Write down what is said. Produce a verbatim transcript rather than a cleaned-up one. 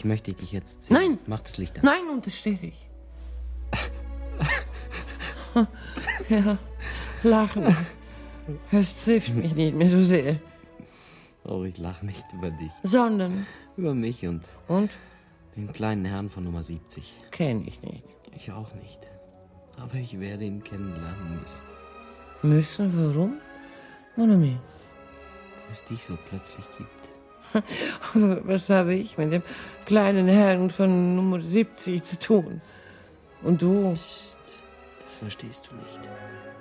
Ich möchte dich jetzt sehen. Nein. Mach das Licht an. Nein, untersteh dich. Ja, lachen. Es trifft mich nicht mehr so sehr. Oh, ich lache nicht über dich. Sondern? Über mich und... Und? Den kleinen Herrn von Nummer siebzig. Kenn ich nicht. Ich auch nicht. Aber ich werde ihn kennenlernen müssen. Müssen? Warum? Mon ami. Weil es dich so plötzlich gibt. Was habe ich mit dem kleinen Herrn von Nummer siebzig zu tun? Und du? Psst, das verstehst du nicht.